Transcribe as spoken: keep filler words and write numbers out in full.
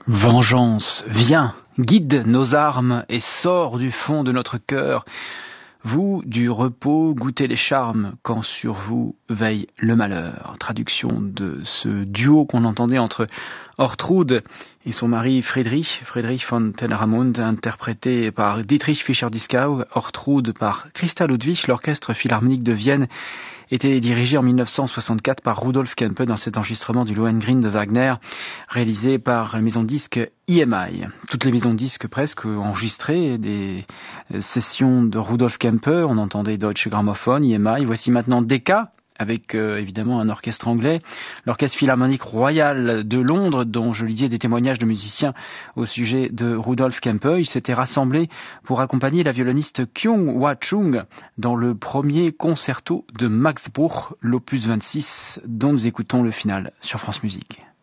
Vengeance, viens, guide nos armes et sors du fond de notre cœur. Vous, du repos, goûtez les charmes quand sur vous veille le malheur. Traduction de ce duo qu'on entendait entre Ortrud et son mari Friedrich, Friedrich von Telramund, interprété par Dietrich Fischer-Dieskau, Ortrud par Christa Ludwig. L'orchestre philharmonique de Vienne était dirigé en mille neuf cent soixante-quatre par Rudolf Kempe dans cet enregistrement du Lohengrin de Wagner, réalisé par la maison de disques I M I. Toutes les maisons de disques presque enregistrées des sessions de Rudolf Kempe. On entendait Deutsche Grammophon, I M I. Voici maintenant Decca, avec euh, évidemment un orchestre anglais, l'Orchestre Philharmonique Royal de Londres, dont je lisais des témoignages de musiciens au sujet de Rudolf Kempe. Ils s'étaient rassemblés pour accompagner la violoniste Kyung Hwa Chung dans le premier concerto de Max Bruch, l'opus vingt-six, dont nous écoutons le final sur France Musique.